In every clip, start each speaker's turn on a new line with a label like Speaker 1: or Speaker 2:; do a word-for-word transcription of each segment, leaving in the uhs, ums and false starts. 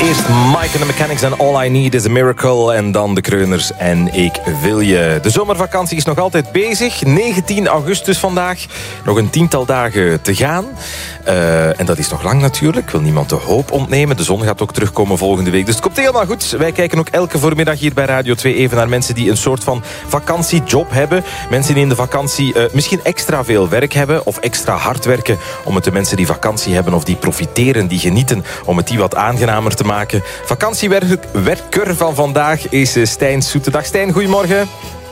Speaker 1: Eerst Mike and the Mechanics en All I Need is a Miracle. En dan de Kreuners en Ik Wil Je. De zomervakantie is nog altijd bezig. negentien augustus vandaag. Nog een tiental dagen te gaan. Uh, en dat is nog lang natuurlijk. Ik wil niemand de hoop ontnemen. De zon gaat ook terugkomen volgende week. Dus het komt helemaal goed. Wij kijken ook elke voormiddag hier bij Radio twee even naar mensen die een soort van vakantiejob hebben. Mensen die in de vakantie uh, misschien extra veel werk hebben. Of extra hard werken om het de mensen die vakantie hebben of die profiteren, die genieten, om het die wat aangenamer te maken. Vakantiewerker van vandaag is Stijn Soete. Dag Stijn, goedemorgen.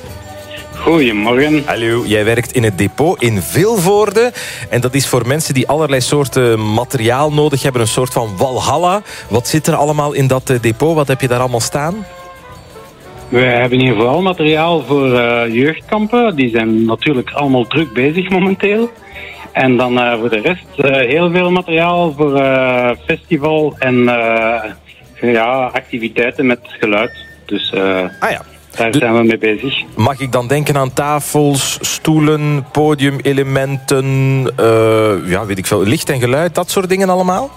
Speaker 2: Goedemorgen.
Speaker 1: Hallo, jij werkt in het depot in Vilvoorde. En dat is voor mensen die allerlei soorten materiaal nodig hebben. Een soort van walhalla. Wat zit er allemaal in dat depot? Wat heb je daar allemaal staan?
Speaker 2: We hebben hier vooral materiaal voor uh, jeugdkampen. Die zijn natuurlijk allemaal druk bezig momenteel. En dan uh, voor de rest uh, heel veel materiaal voor uh, festival en uh, ja, activiteiten met geluid. Dus uh,
Speaker 1: ah ja.
Speaker 2: daar zijn we mee bezig.
Speaker 1: Mag ik dan denken aan tafels, stoelen, podiumelementen, uh, ja, weet ik veel, licht en geluid, dat soort dingen allemaal?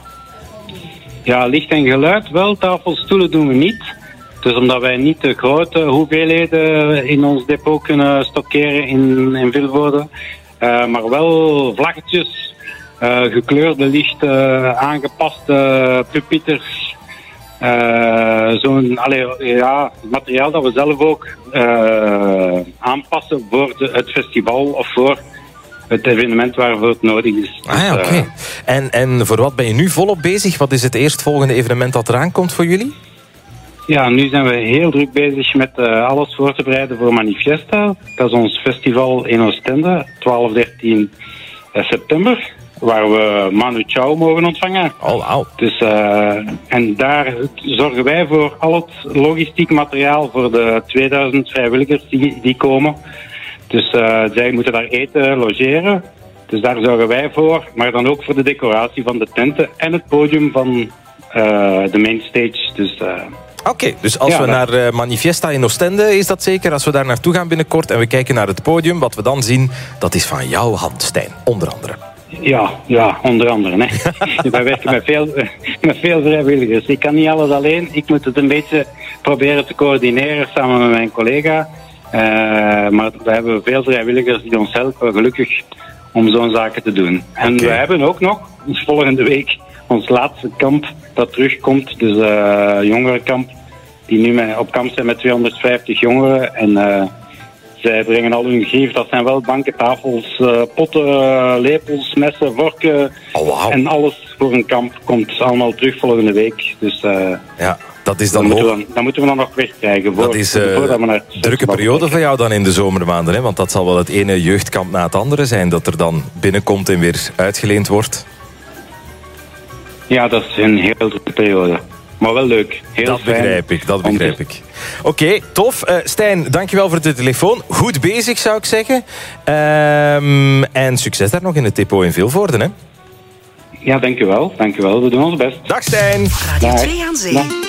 Speaker 2: Ja, licht en geluid wel. Tafels, stoelen doen we niet. Dus omdat wij niet de grote hoeveelheden in ons depot kunnen stockeren in, in Vilvoorde. Uh, maar wel vlaggetjes, uh, gekleurde lichten, aangepaste pupieters. Uh, zo'n allee, ja, materiaal dat we zelf ook uh, aanpassen voor de, het festival of voor het evenement waarvoor het nodig is.
Speaker 1: Ah ja, oké. Okay. Uh, en, en voor wat ben je nu volop bezig? Wat is het eerstvolgende evenement dat eraan komt voor jullie?
Speaker 2: Ja, nu zijn we heel druk bezig met uh, alles voor te bereiden voor Manifesta. Dat is ons festival in Oostende, twaalf, dertien september. Waar we Manu Chao mogen ontvangen.
Speaker 1: Oh, wow.
Speaker 2: Dus, uh, en daar zorgen wij voor al het logistiek materiaal voor de tweeduizend vrijwilligers die, die komen. Dus uh, zij moeten daar eten, logeren. Dus daar zorgen wij voor. Maar dan ook voor de decoratie van de tenten en het podium van uh, de mainstage. Dus... Uh,
Speaker 1: Oké, okay, dus als ja, we naar uh, Manifesta in Oostende, is dat zeker? Als we daar naartoe gaan binnenkort en we kijken naar het podium, wat we dan zien, dat is van jouw hand, Stijn, onder andere.
Speaker 2: Ja, ja, onder andere. Hè. Wij werken met veel, met veel vrijwilligers. Ik kan niet alles alleen. Ik moet het een beetje proberen te coördineren samen met mijn collega. Uh, maar we hebben veel vrijwilligers die ons helpen, gelukkig, om zo'n zaken te doen. En okay. We hebben ook nog, dus volgende week, ons laatste kamp dat terugkomt. Dus uh, jongerenkamp, die nu met, op kamp zijn met tweehonderdvijftig jongeren. En uh, zij brengen al hun grief. Dat zijn wel banken, tafels, uh, potten, uh, lepels, messen, vorken.
Speaker 1: Oh, wow.
Speaker 2: En alles voor een kamp komt allemaal terug volgende week. Dus uh,
Speaker 1: ja, dat is dan,
Speaker 2: dan, moeten we, dan moeten we dan nog wegkrijgen. Voor,
Speaker 1: dat is een uh, drukke periode voor jou dan in de zomermaanden. Hè? Want dat zal wel het ene jeugdkamp na het andere zijn dat er dan binnenkomt en weer uitgeleend wordt.
Speaker 2: Ja, dat is een heel drukke periode. Maar wel leuk. Heel
Speaker 1: dat
Speaker 2: fijn.
Speaker 1: begrijp ik, dat begrijp ik. Oké, okay, tof. Uh, Stijn, dankjewel voor de telefoon. Goed bezig, zou ik zeggen. Um, en succes daar nog in het depot in Vilvoorde, hè?
Speaker 2: Ja, dankjewel. Dankjewel. We doen ons best.
Speaker 1: Dag, Stijn.
Speaker 3: Radio twee aan Zee.